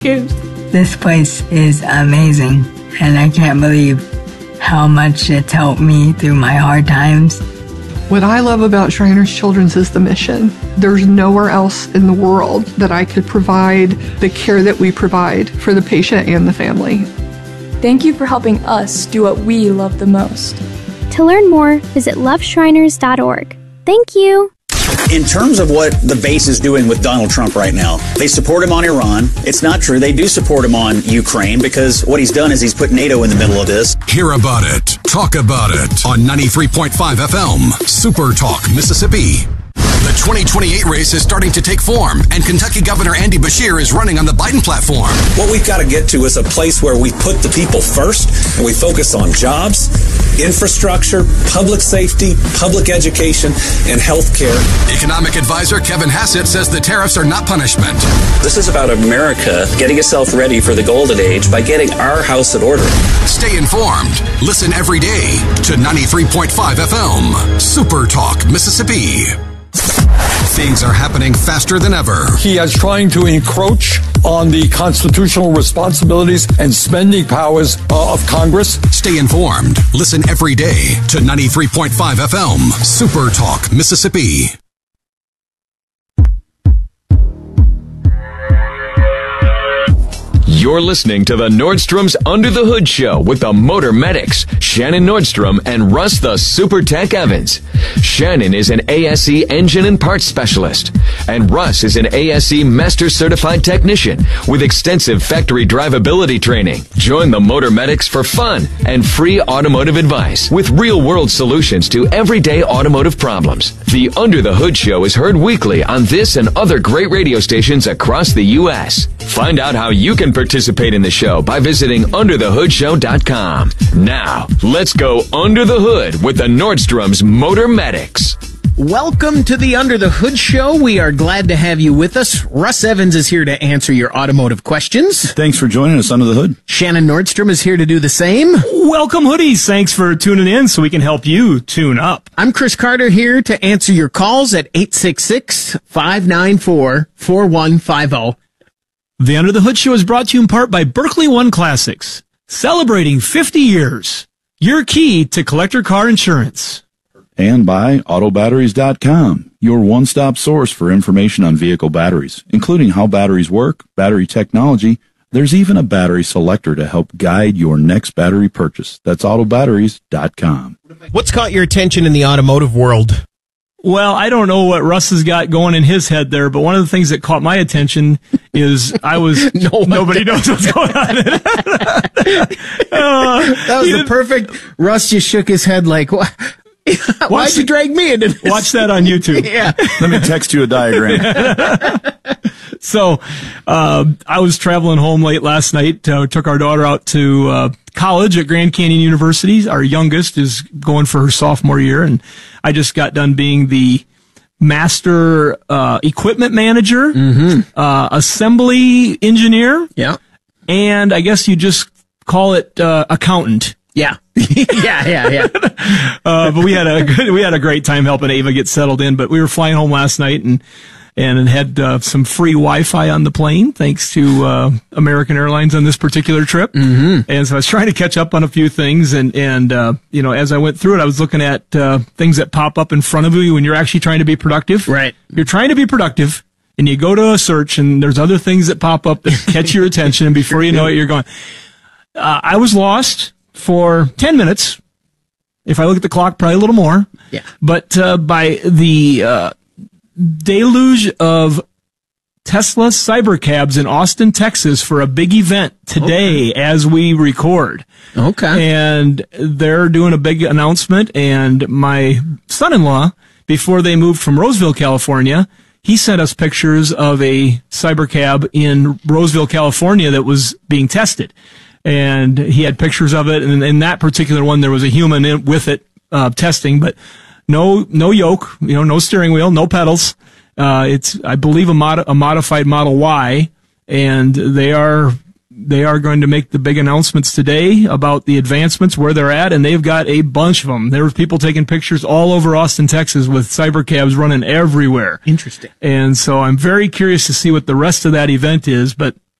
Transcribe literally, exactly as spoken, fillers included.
This place is amazing, and I can't believe how much it's helped me through my hard times. What I love about Shriners Children's is the mission. There's nowhere else in the world that I could provide the care that we provide for the patient and the family. Thank you for helping us do what we love the most. To learn more, visit love shriners dot org. Thank you. In terms of what the base is doing with Donald Trump right now, they support him on Iran. It's not true. They do support him on Ukraine because what he's done is he's put NATO in the middle of this. Hear about it. Talk about it on ninety-three point five F M, Super Talk, Mississippi. The twenty twenty-eight race is starting to take form, and Kentucky Governor Andy Beshear is running on the Biden platform. What we've got to get to is a place where we put the people first, and we focus on jobs, infrastructure, public safety, public education, and health care. Economic advisor Kevin Hassett says the tariffs are not punishment. This is about America getting itself ready for the golden age by getting our house in order. Stay informed. Listen every day to ninety-three point five F M, Super Talk, Mississippi. Things are happening faster than ever. He is trying to encroach on the constitutional responsibilities and spending powers uh, of Congress. Stay informed. Listen every day to ninety-three point five F M, Super Talk, Mississippi. You're listening to the Nordstrom's Under the Hood Show with the Motor Medics, Shannon Nordstrom and Russ the Super Tech Evans. Shannon is an A S E engine and parts specialist, and Russ is an A S E Master Certified Technician with extensive factory drivability training. Join the Motor Medics for fun and free automotive advice with real-world solutions to everyday automotive problems. The Under the Hood Show is heard weekly on this and other great radio stations across the U S Find out how you can participate in the show by visiting under the hood show dot com. Now, let's go under the hood with the Nordstrom's Motor Medics. Welcome to the Under the Hood Show. We are glad to have you with us. Russ Evans is here to answer your automotive questions. Thanks for joining us under the hood. Shannon Nordstrom is here to do the same. Welcome, hoodies. Thanks for tuning in so we can help you tune up. I'm Chris Carter here to answer your calls at eight six six, five nine four, four one five zero. The Under the Hood Show is brought to you in part by Berkeley One Classics, celebrating fifty years. Your key to collector car insurance. And by auto batteries dot com, your one-stop source for information on vehicle batteries, including how batteries work, battery technology. There's even a battery selector to help guide your next battery purchase. That's auto batteries dot com. What's caught your attention in the automotive world? Well, I don't know what Russ has got going in his head there, but one of the things that caught my attention is I was no nobody knows what's going on. uh, that was the perfect. Russ just shook his head like, "Why? Why'd you drag me into this?" Watch that on YouTube. Yeah, let me text you a diagram. So, uh, I was traveling home late last night. Uh, took our daughter out to uh, college at Grand Canyon University. Our youngest is going for her sophomore year, and I just got done being the master uh, equipment manager, mm-hmm. uh, assembly engineer, yeah, and I guess you just call it uh, accountant. Yeah, yeah, yeah, yeah. uh, but we had a good, we had a great time helping Ava get settled in. But we were flying home last night and. And had uh, some free Wi-Fi on the plane, thanks to uh, American Airlines on this particular trip. Mm-hmm. And so I was trying to catch up on a few things. And, and uh, you know, as I went through it, I was looking at uh, things that pop up in front of you when you're actually trying to be productive. Right. You're trying to be productive, and you go to a search, and there's other things that pop up that catch your attention. And before you know it, you're going, uh, I was lost for ten minutes. If I look at the clock, probably a little more. Yeah. But uh, by the... Uh, deluge of Tesla Cybercabs in Austin, Texas for a big event today okay. as we record. Okay. And they're doing a big announcement, and my son-in-law, before they moved from Roseville, California, he sent us pictures of a Cybercab in Roseville, California that was being tested. And he had pictures of it, and in that particular one there was a human in, with it uh, testing, but No, no yoke, you know, no steering wheel, no pedals. Uh, it's, I believe, a, mod- a modified Model Y, and they are, they are going to make the big announcements today about the advancements, where they're at, and they've got a bunch of them. There were people taking pictures all over Austin, Texas with Cybercabs running everywhere. Interesting. And so I'm very curious to see what the rest of that event is, but